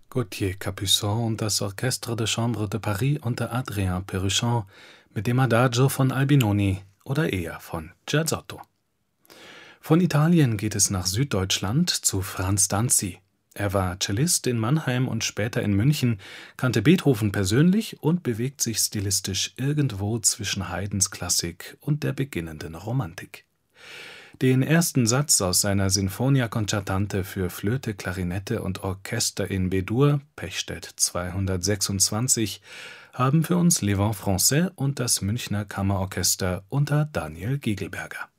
Gauthier Capuçon und das Orchestre de Chambre de Paris unter Adrien Péruchon mit dem Adagio von Albinoni oder eher von Giazzotto. Von Italien geht es nach Süddeutschland zu Franz Danzi. Er war Cellist in Mannheim und später in München, kannte Beethoven persönlich und bewegt sich stilistisch irgendwo zwischen Haydns Klassik und der beginnenden Romantik. Den ersten Satz aus seiner Sinfonia Concertante für Flöte, Klarinette und Orchester in B-Dur, Pechstedt 226, haben für uns Les Vents Français und das Münchner Kammerorchester unter Daniel Gigelberger.